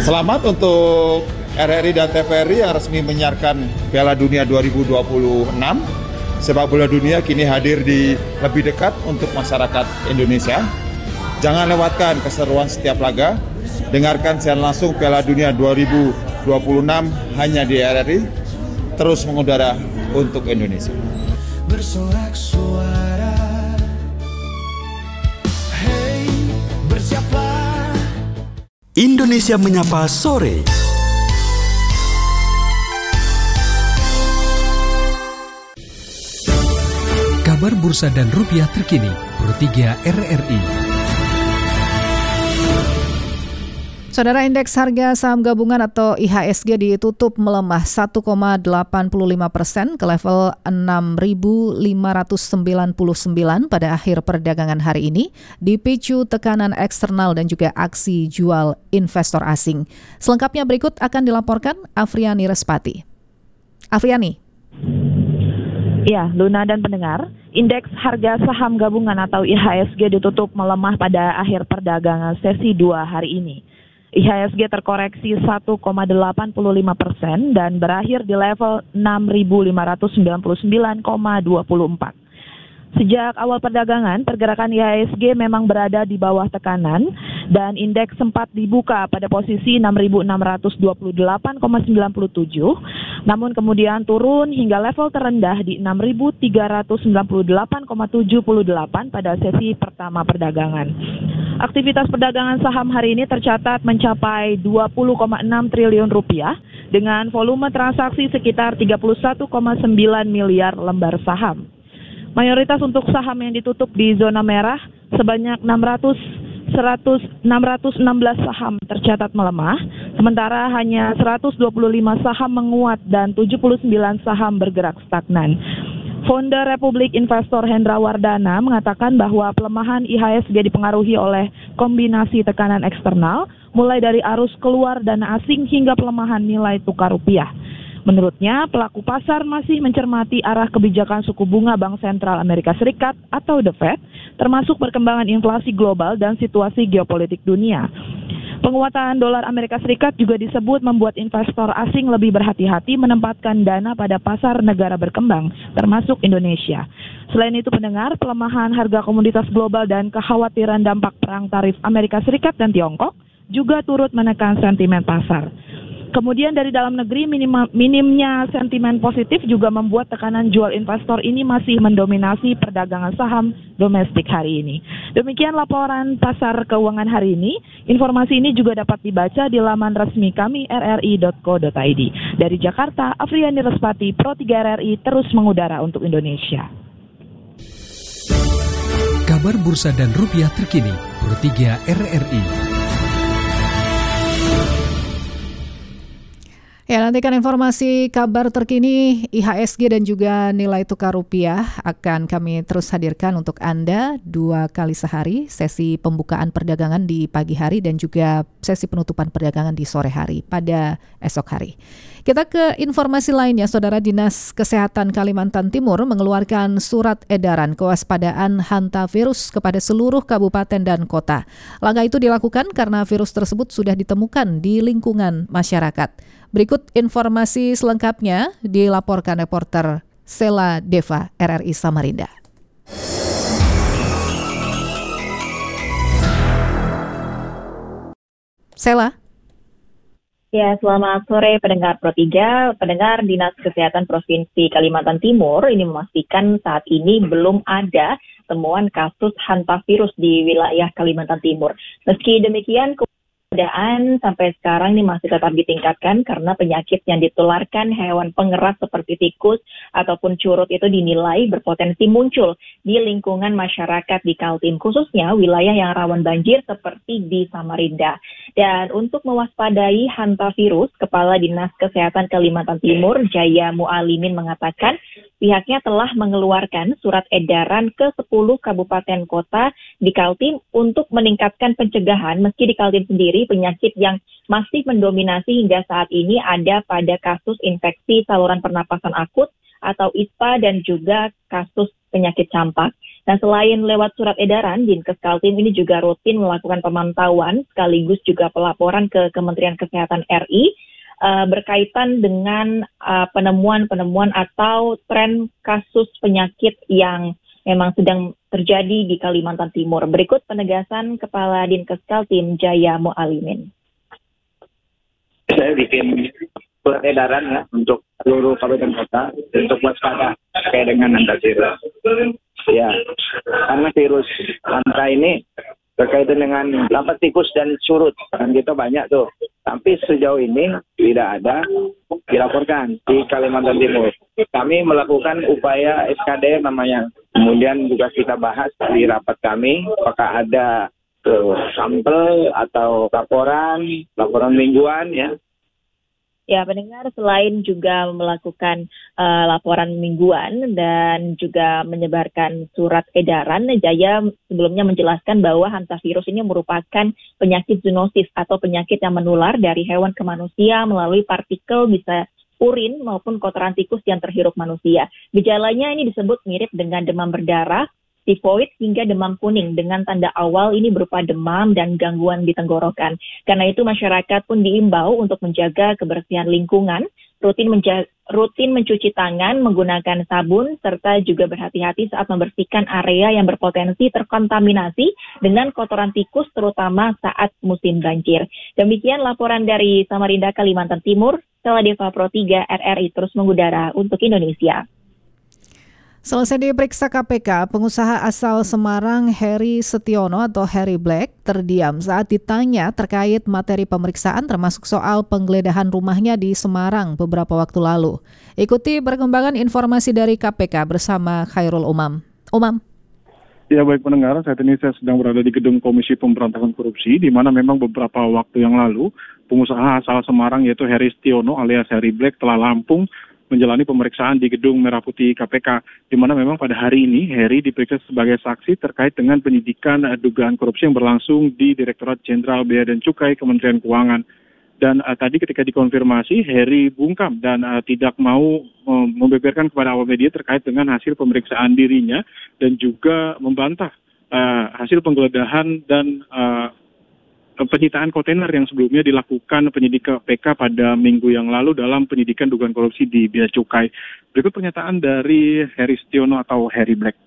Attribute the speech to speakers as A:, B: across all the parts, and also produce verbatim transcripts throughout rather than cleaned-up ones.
A: Selamat untuk R R I dan T V R I yang resmi menyiarkan Piala Dunia dua ribu dua puluh enam. Sepak bola dunia kini hadir di lebih dekat untuk masyarakat Indonesia. Jangan lewatkan keseruan setiap laga. Dengarkan siaran langsung Piala Dunia dua ribu dua puluh enam hanya di R R I. Terus mengudara untuk Indonesia.
B: Bersorak suara, hey, bersiaplah.
C: Indonesia Menyapa Sore. Kabar bursa dan rupiah terkini, Pro tiga R R I.
D: Saudara, indeks harga saham gabungan atau I H S G ditutup melemah satu koma delapan lima persen ke level enam ribu lima ratus sembilan puluh sembilan pada akhir perdagangan hari ini, dipicu tekanan eksternal dan juga aksi jual investor asing. Selengkapnya berikut akan dilaporkan Afriani Respati. Afriani.
E: Ya, Luna dan pendengar, indeks harga saham gabungan atau I H S G ditutup melemah pada akhir perdagangan sesi dua hari ini. I H S G terkoreksi satu koma delapan lima persen dan berakhir di level enam ribu lima ratus sembilan puluh sembilan koma dua empat. Sejak awal perdagangan, pergerakan I H S G memang berada di bawah tekanan dan indeks sempat dibuka pada posisi enam ribu enam ratus dua puluh delapan koma sembilan tujuh, namun kemudian turun hingga level terendah di enam ribu tiga ratus sembilan puluh delapan koma tujuh delapan pada sesi pertama perdagangan. Aktivitas perdagangan saham hari ini tercatat mencapai dua puluh koma enam triliun rupiah dengan volume transaksi sekitar tiga puluh satu koma sembilan miliar lembar saham. Mayoritas untuk saham yang ditutup di zona merah sebanyak enam ratus, seratus, enam ratus enam belas saham tercatat melemah, sementara hanya seratus dua puluh lima saham menguat dan tujuh puluh sembilan saham bergerak stagnan. Founder Republik Investor Hendra Wardana mengatakan bahwa pelemahan I H S G dipengaruhi oleh kombinasi tekanan eksternal, mulai dari arus keluar dana asing hingga pelemahan nilai tukar rupiah. Menurutnya, pelaku pasar masih mencermati arah kebijakan suku bunga Bank Sentral Amerika Serikat atau The Fed, termasuk perkembangan inflasi global dan situasi geopolitik dunia. Penguatan dolar Amerika Serikat juga disebut membuat investor asing lebih berhati-hati menempatkan dana pada pasar negara berkembang, termasuk Indonesia. Selain itu, pendengar, pelemahan harga komoditas global dan kekhawatiran dampak perang tarif Amerika Serikat dan Tiongkok juga turut menekan sentimen pasar. Kemudian dari dalam negeri, minima, minimnya sentimen positif juga membuat tekanan jual investor ini masih mendominasi perdagangan saham domestik hari ini. Demikian laporan pasar keuangan hari ini. Informasi ini juga dapat dibaca di laman resmi kami r r i dot co dot i d. Dari Jakarta, Afriani Respati, Pro tiga R R I terus mengudara untuk Indonesia.
C: Kabar bursa dan rupiah terkini, Pro tiga R R I.
D: Ya, nantikan informasi kabar terkini I H S G dan juga nilai tukar rupiah akan kami terus hadirkan untuk Anda dua kali sehari, sesi pembukaan perdagangan di pagi hari dan juga sesi penutupan perdagangan di sore hari pada esok hari. Kita ke informasi lainnya, Saudara. Dinas Kesehatan Kalimantan Timur mengeluarkan surat edaran kewaspadaan hantavirus kepada seluruh kabupaten dan kota. Langkah itu dilakukan karena virus tersebut sudah ditemukan di lingkungan masyarakat. Berikut informasi selengkapnya dilaporkan reporter Sela Deva R R I Samarinda. Sela.
F: Ya, selamat sore pendengar Pro tiga. Pendengar Dinas Kesehatan Provinsi Kalimantan Timur ini memastikan saat ini belum ada temuan kasus hantavirus di wilayah Kalimantan Timur. Meski demikian, keadaan sampai sekarang ini masih tetap ditingkatkan karena penyakit yang ditularkan hewan pengeras seperti tikus ataupun curut itu dinilai berpotensi muncul di lingkungan masyarakat di Kaltim, khususnya wilayah yang rawan banjir seperti di Samarinda. Dan untuk mewaspadai hantavirus, Kepala Dinas Kesehatan Kalimantan Timur Jaya Mualimin mengatakan pihaknya telah mengeluarkan surat edaran ke sepuluh kabupaten kota di Kaltim untuk meningkatkan pencegahan, meski di Kaltim sendiri penyakit yang masih mendominasi hingga saat ini ada pada kasus infeksi saluran pernapasan akut atau I S P A dan juga kasus penyakit campak. Nah, selain lewat surat edaran, Dinkes Kaltim ini juga rutin melakukan pemantauan sekaligus juga pelaporan ke Kementerian Kesehatan R I uh, berkaitan dengan uh, penemuan-penemuan atau tren kasus penyakit yang memang sedang terjadi di Kalimantan Timur. Berikut penegasan Kepala Dinkes Kaltim Jaya Mualimin.
G: Saya bikin surat edaran ya untuk seluruh kabupaten kota untuk waspada terkait dengan antivirus. Ya, karena virus antra ini berkaitan dengan lampat tikus dan surut, kan kita banyak tuh. Tapi sejauh ini tidak ada dilaporkan di Kalimantan Timur. Kami melakukan upaya S K D namanya. Kemudian juga kita bahas di rapat kami, apakah ada tuh, sampel atau laporan, laporan mingguan ya.
F: Ya, pendengar, selain juga melakukan uh, laporan mingguan dan juga menyebarkan surat edaran, Jaya sebelumnya menjelaskan bahwa hantavirus ini merupakan penyakit zoonosis atau penyakit yang menular dari hewan ke manusia melalui partikel bisa urin maupun kotoran tikus yang terhirup manusia. Gejalanya ini disebut mirip dengan demam berdarah, tifoid hingga demam kuning dengan tanda awal ini berupa demam dan gangguan di tenggorokan. Karena itu masyarakat pun diimbau untuk menjaga kebersihan lingkungan, rutin, menja- rutin mencuci tangan menggunakan sabun, serta juga berhati-hati saat membersihkan area yang berpotensi terkontaminasi dengan kotoran tikus terutama saat musim banjir. Demikian laporan dari Samarinda, Kalimantan Timur. Stella Deva Pro tiga R R I terus mengudara untuk Indonesia.
D: Selesai diperiksa K P K, pengusaha asal Semarang Heri Setiono atau Harry Black terdiam saat ditanya terkait materi pemeriksaan termasuk soal penggeledahan rumahnya di Semarang beberapa waktu lalu. Ikuti perkembangan informasi dari K P K bersama Khairul Umam. Umam.
H: Ya, baik pendengar, saat ini saya sedang berada di gedung Komisi Pemberantasan Korupsi, di mana memang beberapa waktu yang lalu pengusaha asal Semarang yaitu Heri Setiono alias Harry Black telah rampung menjalani pemeriksaan di Gedung Merah Putih K P K, di mana memang pada hari ini Heri diperiksa sebagai saksi terkait dengan penyidikan uh, dugaan korupsi yang berlangsung di Direktorat Jenderal Bea dan Cukai Kementerian Keuangan. Dan uh, tadi ketika dikonfirmasi, Heri bungkam dan uh, tidak mau uh, membeberkan kepada awak media terkait dengan hasil pemeriksaan dirinya dan juga membantah uh, hasil penggeledahan dan uh, penyitaan kontainer yang sebelumnya dilakukan penyidik K P K pada minggu yang lalu dalam penyidikan dugaan korupsi di Bea Cukai. Berikut pernyataan dari Heri Setiono atau Harry Black.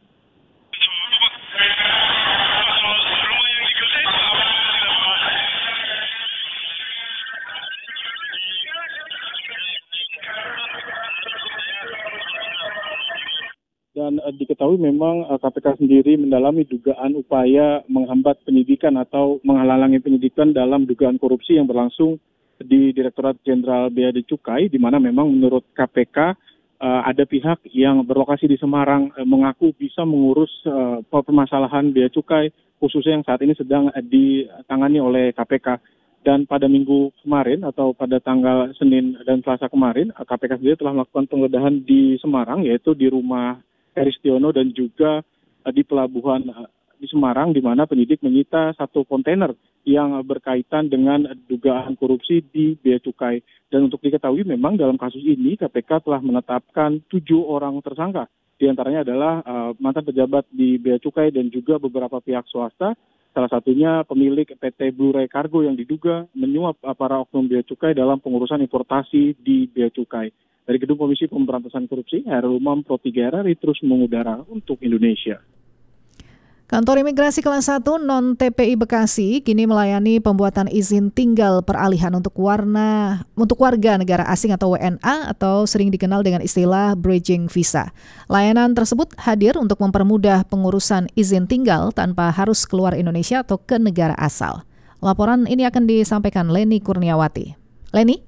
H: Dan uh, diketahui memang uh, K P K sendiri mendalami dugaan upaya menghambat penyidikan atau menghalangi penyidikan dalam dugaan korupsi yang berlangsung di Direktorat Jenderal Bea dan Cukai, di mana memang menurut K P K uh, ada pihak yang berlokasi di Semarang uh, mengaku bisa mengurus uh, permasalahan Bea Cukai, khususnya yang saat ini sedang uh, ditangani oleh K P K. Dan pada minggu kemarin atau pada tanggal Senin dan Selasa kemarin, uh, K P K sendiri telah melakukan penggeledahan di Semarang, yaitu di rumah Heri Setiono dan juga uh, di pelabuhan uh, di Semarang, di mana penyidik menyita satu kontainer yang uh, berkaitan dengan uh, dugaan korupsi di Bea Cukai. Dan untuk diketahui memang dalam kasus ini K P K telah menetapkan tujuh orang tersangka. Di antaranya adalah uh, mantan pejabat di Bea Cukai dan juga beberapa pihak swasta. Salah satunya pemilik P T Blue Ray Cargo yang diduga menyuap uh, para oknum Bea Cukai dalam pengurusan importasi di Bea Cukai. Dari Gedung Komisi Pemberantasan Korupsi, Khairul Umam Pro tiga R R I terus mengudara untuk Indonesia.
D: Kantor Imigrasi Kelas satu non-T P I Bekasi kini melayani pembuatan izin tinggal peralihan untuk warna untuk warga negara asing atau W N A atau sering dikenal dengan istilah bridging visa. Layanan tersebut hadir untuk mempermudah pengurusan izin tinggal tanpa harus keluar Indonesia atau ke negara asal. Laporan ini akan disampaikan Leni Kurniawati. Leni?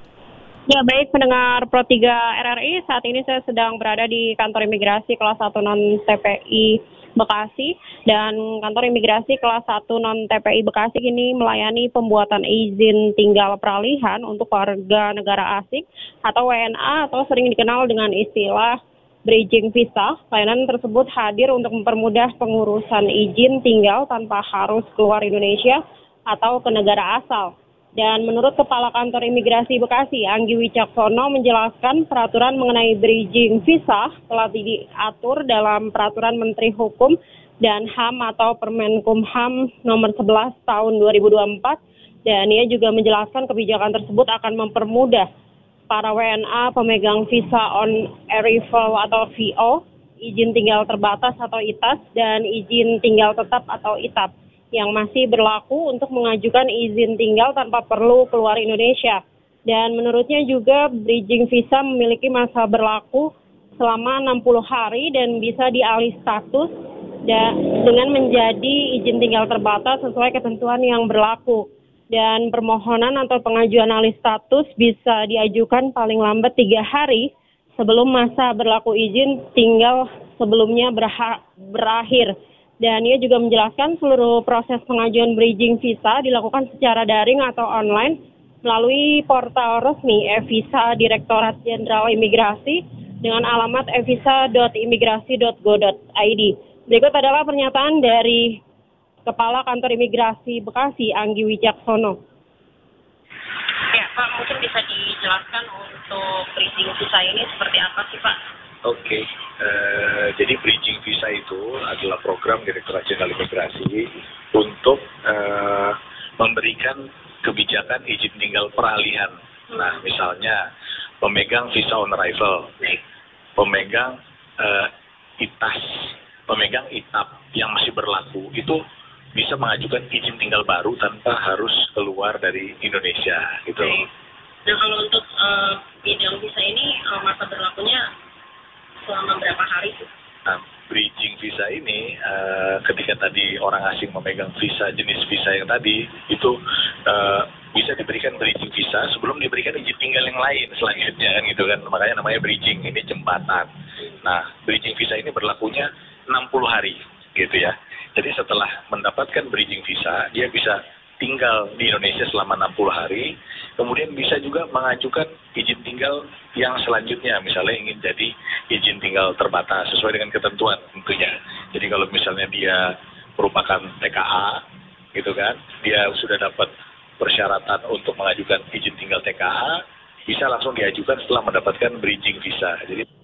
I: Ya, baik pendengar Pro tiga R R I, saat ini saya sedang berada di Kantor Imigrasi Kelas satu non-T P I Bekasi, dan Kantor Imigrasi Kelas satu non-T P I Bekasi ini melayani pembuatan izin tinggal peralihan untuk warga negara asing atau W N A atau sering dikenal dengan istilah bridging visa. Layanan tersebut hadir untuk mempermudah pengurusan izin tinggal tanpa harus keluar Indonesia atau ke negara asal. Dan menurut Kepala Kantor Imigrasi Bekasi, Anggi Wicaksono menjelaskan peraturan mengenai bridging visa telah diatur dalam Peraturan Menteri Hukum dan H A M atau Permenkumham nomor sebelas tahun dua ribu dua puluh empat. Dan ia juga menjelaskan kebijakan tersebut akan mempermudah para W N A pemegang visa on arrival atau V O, izin tinggal terbatas atau I T A S, dan izin tinggal tetap atau I T A P yang masih berlaku untuk mengajukan izin tinggal tanpa perlu keluar Indonesia. Dan menurutnya juga bridging visa memiliki masa berlaku selama enam puluh hari dan bisa dialih status dan dengan menjadi izin tinggal terbatas sesuai ketentuan yang berlaku. Dan permohonan atau pengajuan alih status bisa diajukan paling lambat tiga hari sebelum masa berlaku izin tinggal sebelumnya berha- berakhir. Dan ia juga menjelaskan seluruh proses pengajuan bridging visa dilakukan secara daring atau online melalui portal resmi e-visa Direktorat Jenderal Imigrasi dengan alamat e visa dot imigrasi dot go dot i d. Berikut adalah pernyataan dari Kepala Kantor Imigrasi Bekasi, Anggi Wicaksono.
J: Ya, Pak, mungkin bisa dijelaskan untuk bridging visa ini seperti apa sih, Pak?
K: Oke, okay. uh, jadi bridging visa itu adalah program Direktorat Jenderal Imigrasi untuk uh, memberikan kebijakan izin tinggal peralihan. Hmm. Nah, misalnya pemegang visa on arrival, pemegang uh, I T A S, pemegang I T A P yang masih berlaku, itu bisa mengajukan izin tinggal baru tanpa harus keluar dari Indonesia, gitu.
J: Okay. Nah, kalau untuk uh, bidang visa ini uh, masa berlakunya selama berapa hari sih?
K: Nah, bridging visa ini uh, ketika tadi orang asing memegang visa jenis visa yang tadi itu uh, bisa diberikan bridging visa sebelum diberikan izin tinggal yang lain selanjutnya, kan gitu kan, makanya namanya bridging, ini jembatan. Nah, bridging visa ini berlakunya enam puluh hari gitu ya. Jadi setelah mendapatkan bridging visa, dia bisa tinggal di Indonesia selama enam puluh hari, kemudian bisa juga mengajukan izin tinggal yang selanjutnya, misalnya ingin jadi izin tinggal terbatas sesuai dengan ketentuan tentunya. Jadi kalau misalnya dia merupakan T K A, gitu kan, dia sudah dapat persyaratan untuk mengajukan izin tinggal T K A, bisa langsung diajukan setelah mendapatkan bridging visa. Jadi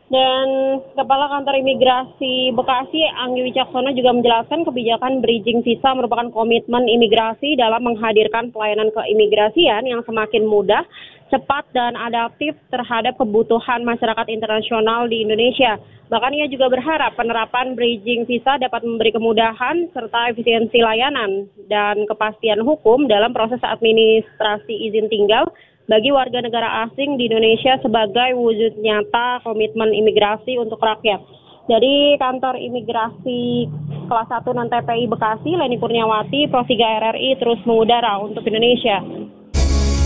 I: Dan Kepala Kantor Imigrasi Bekasi, Anggi Wicaksono juga menjelaskan kebijakan bridging visa merupakan komitmen imigrasi dalam menghadirkan pelayanan keimigrasian yang semakin mudah, cepat, dan adaptif terhadap kebutuhan masyarakat internasional di Indonesia. Bahkan ia juga berharap penerapan bridging visa dapat memberi kemudahan serta efisiensi layanan dan kepastian hukum dalam proses administrasi izin tinggal bagi warga negara asing di Indonesia sebagai wujud nyata komitmen imigrasi untuk rakyat. Dari Kantor Imigrasi Kelas satu non T P I Bekasi, Leni Kurniawati, Pro tiga R R I terus mengudara untuk Indonesia.